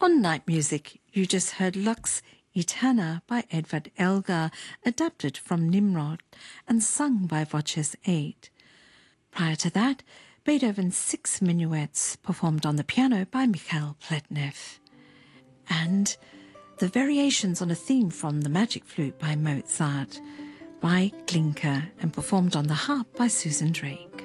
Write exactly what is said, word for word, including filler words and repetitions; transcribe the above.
On Night Music, you just heard Lux Eterna by Edvard Elgar, adapted from Nimrod and sung by Voces eight. Prior to that, Beethoven's Six Minuets, performed on the piano by Mikhail Pletnev. And the Variations on a Theme from the Magic Flute by Mozart, by Glinka, and performed on the harp by Susan Drake.